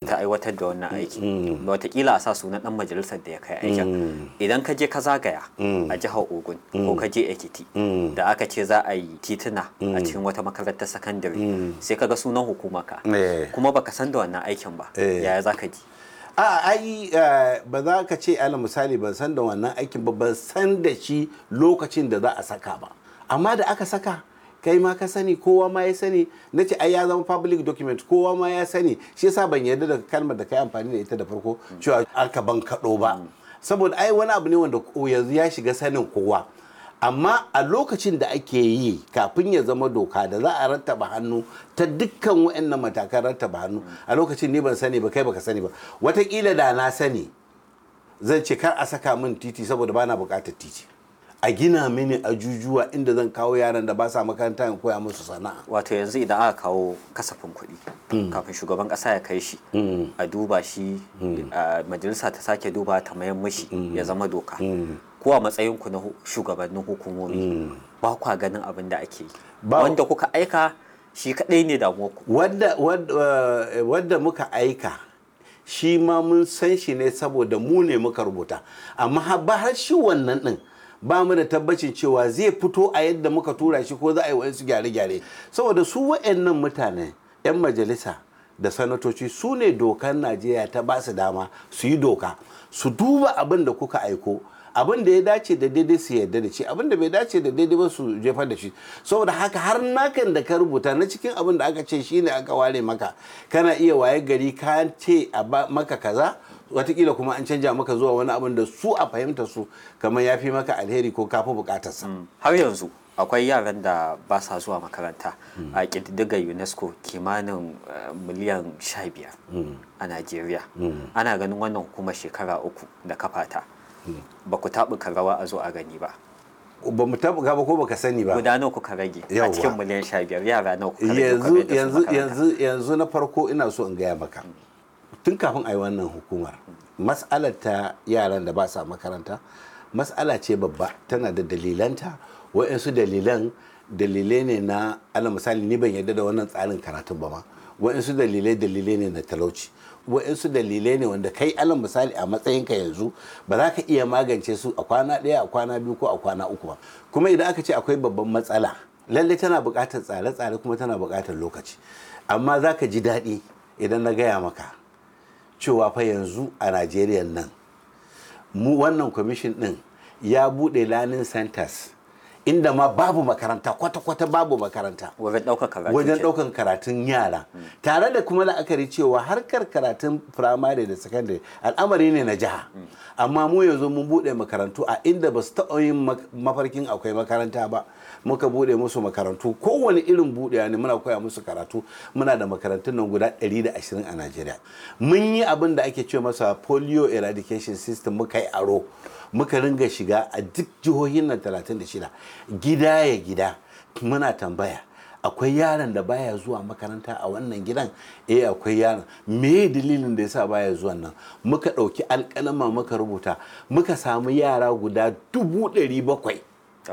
ta aiwatar da wannan aiki watakila a sa sunan dan majalisar da ya kai aikin idan ka je ka zagaya a jihar Ogun ko ka je Ekiti da aka ce za a yi tituna a cikin wata makarantar sakandare sai ka ga sunan hukumarka kuma baka san da wannan aikin ba yaya za ka ji? Ba za ka ce ala misali ban san da wannan aikin ba, ban san da shi lokacin da za a saka ba, amma da aka saka kai ma ka sani, kowa ma ya sani. Na ce ai ya zama public document, kowa ma ya sani. Shi yasa ban yarda da kalmar da kai amfani da ita da farko cewa aka ban kaɗo ba, saboda ai wani abu ne wanda yanzu ya shiga sanin kowa. Amma a lokacin da ake yi kafin ya zama doka da za a rattaba hannu ta dukkan waɗannan matakan rattaba hannu, a lokacin ni ban sani ba, kai baka sani ba. Wataƙila da na sani zan ce kar a saka min titi saboda bana buƙatar titi, a gina mini ajujuwa inda zan kawo yaran da ba sa makaranta in koya musu sana'a. Wato yanzu idan aka kawo kasafin kuɗi kafin shugaban ƙasa ya kai shi a duba shi, majalisa ta sake duba ta mayan mashi ya zama doka, ko a matsayinku na shugabannin hukumomi ba kwa ganin abin da ake yi wanda kuka aika shi kaɗai ne damuwarku? Wadda muka aika shi ma mun san shi ne saboda mu ne muka rubuta, amma ba har shi wannan ɗin ba mu da tabbacin cewa zai fito a yadda muka tura shi ko za a yi wasu gyare-gyare, saboda su wa'annan mutane 'yan majalisa da sanatoci su ne dokar Najeriya ta ba su dama su yi doka, su duba abin da kuka aiko, abin da ya dace da daidai su yarda da shi, abin da bai dace da daidai ba su jefar da shi. Saboda haka har nakan da ka rubuta na cikin abin da aka ce shine aka ware maka, kana iya waye gari ka ce a maka kaza, watakila kuma an canja maka zuwa wani abin da su a fahimta su kamar ya fi maka alheri ko kafi bukatarsa. Har yanzu akwai yaran da ba sa zuwa makaranta a ƙididdigar UNESCO kimanin miliyan 15 a Najeriya. Ana ganin wannan hukumar shekara 3 da kafata ba ku taɓuka rawa a zo a gani ba. Ba mu taɓuka ba ko baka sani ba. Guda nawa kuka rage a cikin miliyan 15 yara nawa kuka rage? Yanzu na farko ina so in gaya maka. Tun kafin a yi wannan hukumar, mas'alar ta yaran da ba sa makaranta mas'ala ce babba, tana da dalilanta. Waɗansu dalilai ne na ala misali ni ban yarda da wannan tsarin karatun ba ma, waɗansu dalilai ne na talauci, waɗansu dalilai ne wanda kai ala misali a matsayinka yanzu ba za ka iya magance su a kwana ɗaya, a kwana biyu ko a kwana uku ba. Kuma idan aka ce akwai babban matsala, lallai tana buƙatar tsare-tsare kuma tana buƙatar lokaci. Amma za ka ji daɗi idan na gaya maka cewa fa yanzu a Najeriya nan mu wannan kwamishin din ya bude learning centers inda ma babu makaranta, kwata-kwata babu makaranta wajen ɗaukar karatun yara, tare da kuma la'akari cewa harkar karatun firamare da sakandare al'amari ne na jiha. Amma mu yanzu mun bude makarantu a inda ba su taɓa yin mafarkin akwai makaranta ba, muka bude musu makarantu, kowane irin budewa ne muna koya musu karatu. Muna da makarantun nan guda 120 a Najeriya. Mun yi abin da ake ce masa polio eradication system, muka yi aro, muka ringa shiga a duk jihohin nan 36 gida ya gida, muna tambaya akwai yaron da baya zuwa makaranta a wannan gidan? Akwai yaron. Me dalilin da yasa baya zuwa nan? Muka ɗauki alƙalama muka rubuta, muka samu yara guda 700,000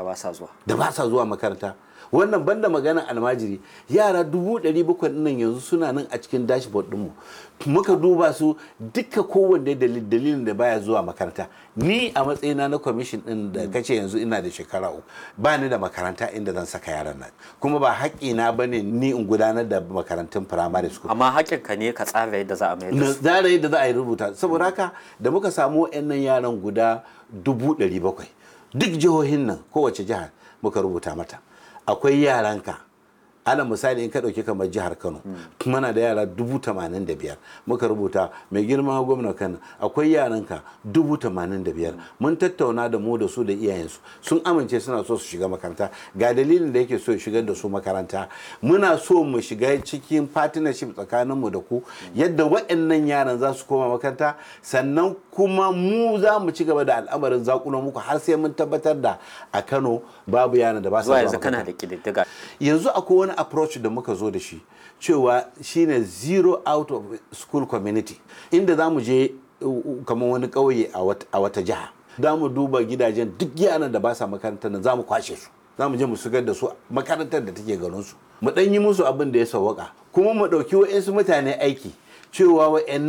da ba sa zuwa makaranta. Wannan banda magana almajiri, yara 700,000 nan yanzu suna nan a cikin dashboard ɗinmu. Muka duba su duka, kowanne dalilin da baya zuwa makaranta. Ni a matsayina na kwamishin ɗin da kace yanzu ina da shekara 3, ba ni da makaranta inda zan saka yaran nan, kuma ba haƙƙina ba ne ni in gudanar da makarantun primary school. Amma haƙƙinka ne ka tsara yadda za a mai da su. Tsara yadda za a yi rubuta. Saboda haka da muka samu waɗannan yaran guda 700,000, duk jihohin nan kowace jihar muka rubuta mata akwai yaranka. Ala misali in ka ɗauki kamar jihar Kano, muna da yara 85,000 muka rubuta, mai girma gwamna Kano akwai yaranka 85,000. Mun tattauna da mu da su da iyayensu, sun amince suna so su shiga makaranta, ga dalilin da yake so ya shigar da su makaranta. Muna so mu shiga cikin partnership tsakaninmu da ku yadda waɗannan yaran za su koma makaranta, sannan kuma mu za mu ci gaba da al'amarin zakunan muku har sai mun tabbatar da a Kano babu yaran da ba su zuwa makaranta. Yanzu kana da ƙididdiga. Yanzu akwai wani approach da muka zo da shi cewa shine zero out of school community, inda za mu je kamar wani ƙauye a wata jiha, za mu duba gidajen duk yaran da ba sa makarantar nan, za mu kwashe su, za mu je mu shigar da su makarantar da take garin su, mu ɗan yi musu abin da ya sawwaka, kuma mu ɗauki wa'insu mutane aiki cewa